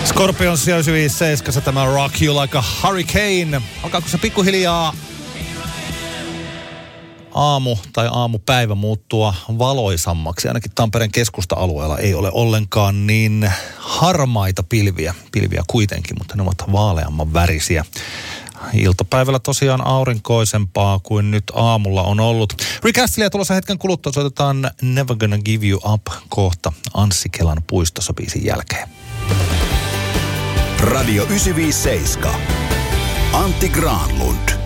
Scorpions ja 957, tämä Rock You Like a Hurricane. Alkaako se pikkuhiljaa aamu tai aamupäivä muuttua valoisammaksi? Ainakin Tampereen keskusta-alueella ei ole ollenkaan niin harmaita pilviä kuitenkin, mutta ne ovat vaaleamman värisiä. Iltapäivällä tosiaan aurinkoisempaa kuin nyt aamulla on ollut. Rick Astleyä tulossa hetken kuluttua soitetaan Never Gonna Give You Up kohta Anssi Kelan puistossa biisin jälkeen. Radio 957. Antti Granlund.